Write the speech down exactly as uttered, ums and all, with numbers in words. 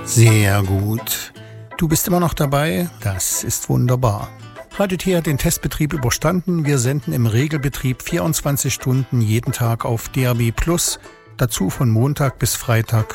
Sehr gut. Du bist immer noch dabei? Das ist wunderbar. Radio T hat den Testbetrieb überstanden. Wir senden im Regelbetrieb vierundzwanzig Stunden jeden Tag auf D A B plus. Dazu von Montag bis Freitag